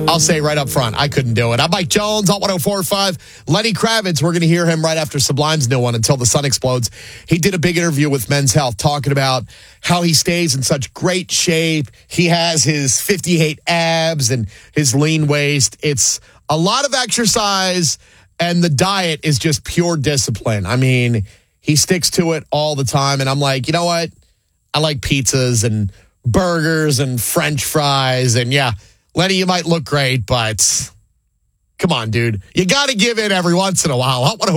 I'll say right up front, I couldn't do it. I'm Mike Jones on 104.5. Lenny Kravitz, we're going to hear him right after Sublime's new one, Until the Sun Explodes. He did a big interview with Men's Health talking about how he stays in such great shape. He has his 58 abs and his lean waist. It's a lot of exercise, and the diet is just pure discipline. I mean, he sticks to it all the time, and I'm like, you know what? I like pizzas and burgers and French fries, and yeah, Lenny, you might look great, but come on, dude. You got to give in every once in a while.